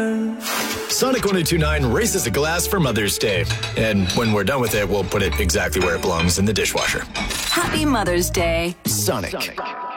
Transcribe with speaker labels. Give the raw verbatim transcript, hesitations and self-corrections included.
Speaker 1: heart.
Speaker 2: Sonic one oh two nine races a glass for Mother's Day. And when we're done with it, we'll put it exactly where it belongs, in the dishwasher.
Speaker 3: Happy Mother's Day.
Speaker 2: Sonic. Sonic.